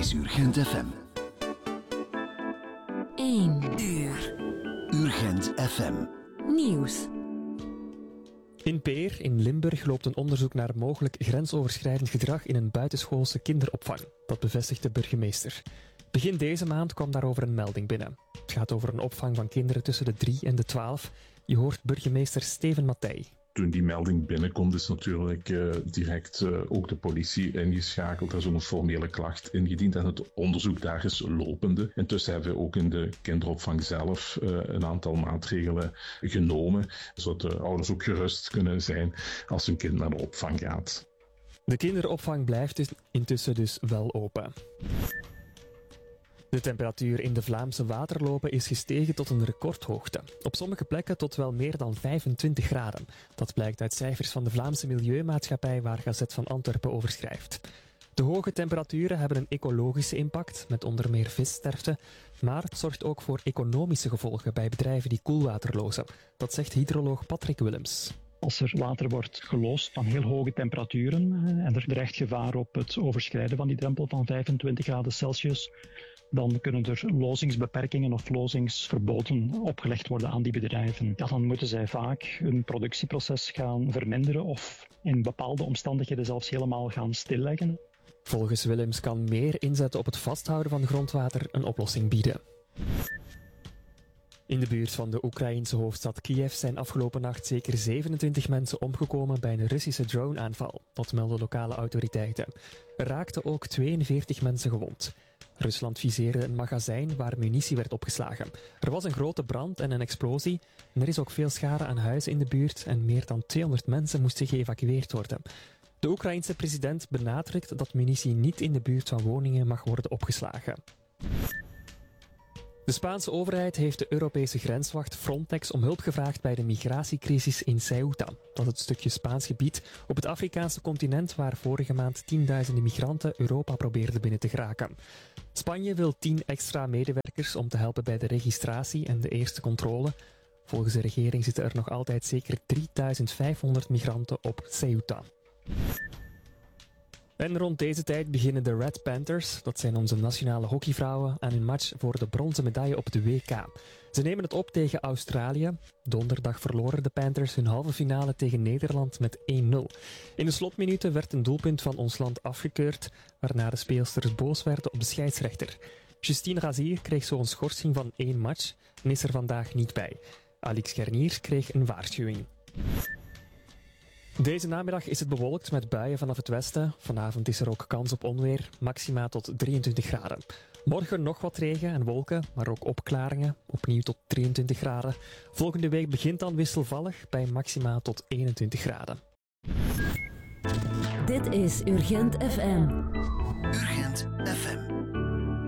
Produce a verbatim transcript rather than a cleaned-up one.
is Urgent F M. één uur. Urgent F M. Nieuws. In Peer in Limburg loopt een onderzoek naar mogelijk grensoverschrijdend gedrag in een buitenschoolse kinderopvang. Dat bevestigt de burgemeester. Begin deze maand kwam daarover een melding binnen. Het gaat over een opvang van kinderen tussen de drie en de twaalf. Je hoort burgemeester Steven Mattei. Toen die melding binnenkomt, is natuurlijk uh, direct uh, ook de politie ingeschakeld. Er is ook een formele klacht ingediend en het onderzoek daar is lopende. Intussen hebben we ook in de kinderopvang zelf uh, een aantal maatregelen genomen, zodat de ouders ook gerust kunnen zijn als hun kind naar de opvang gaat. De kinderopvang blijft dus intussen dus wel open. De temperatuur in de Vlaamse waterlopen is gestegen tot een recordhoogte. Op sommige plekken tot wel meer dan vijfentwintig graden. Dat blijkt uit cijfers van de Vlaamse Milieumaatschappij waar Gazet van Antwerpen over schrijft. De hoge temperaturen hebben een ecologische impact, met onder meer vissterfte, maar het zorgt ook voor economische gevolgen bij bedrijven die koelwater lozen. Dat zegt hydroloog Patrick Willems. Als er water wordt geloosd van heel hoge temperaturen en er dreigt gevaar op het overschrijden van die drempel van vijfentwintig graden Celsius, dan kunnen er lozingsbeperkingen of lozingsverboden opgelegd worden aan die bedrijven. Ja, dan moeten zij vaak hun productieproces gaan verminderen of in bepaalde omstandigheden zelfs helemaal gaan stilleggen. Volgens Willems kan meer inzetten op het vasthouden van grondwater een oplossing bieden. In de buurt van de Oekraïense hoofdstad Kiev zijn afgelopen nacht zeker zevenentwintig mensen omgekomen bij een Russische drone-aanval. Dat melden lokale autoriteiten. Er raakten ook tweeënveertig mensen gewond. Rusland viseerde een magazijn waar munitie werd opgeslagen. Er was een grote brand en een explosie. En er is ook veel schade aan huizen in de buurt en meer dan tweehonderd mensen moesten geëvacueerd worden. De Oekraïense president benadrukt dat munitie niet in de buurt van woningen mag worden opgeslagen. De Spaanse overheid heeft de Europese grenswacht Frontex om hulp gevraagd bij de migratiecrisis in Ceuta. Dat is het stukje Spaans gebied op het Afrikaanse continent waar vorige maand tienduizenden migranten Europa probeerden binnen te geraken. Spanje wil tien extra medewerkers om te helpen bij de registratie en de eerste controle. Volgens de regering zitten er nog altijd zeker drieduizend vijfhonderd migranten op Ceuta. En rond deze tijd beginnen de Red Panthers, dat zijn onze nationale hockeyvrouwen, aan hun match voor de bronzen medaille op de W K. Ze nemen het op tegen Australië. Donderdag verloren de Panthers hun halve finale tegen Nederland met één nul. In de slotminuten werd een doelpunt van ons land afgekeurd, waarna de speelsters boos werden op de scheidsrechter. Justine Razier kreeg zo een schorsing van één match en is er vandaag niet bij. Alix Gernier kreeg een waarschuwing. Deze namiddag is het bewolkt met buien vanaf het westen. Vanavond is er ook kans op onweer, maxima tot drieëntwintig graden. Morgen nog wat regen en wolken, maar ook opklaringen, opnieuw tot drieëntwintig graden. Volgende week begint dan wisselvallig bij maxima tot eenentwintig graden. Dit is Urgent F M. Urgent F M.